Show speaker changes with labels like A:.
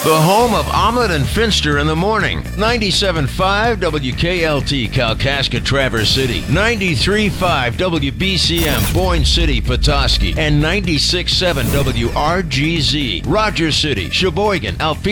A: The home of Ahmed and Finster in the morning. 97.5 WKLT Kalkaska Traverse City. 93.5 WBCM Boyne City Petoskey. And 96.7 WRGZ Rogers City, Sheboygan, Alpena.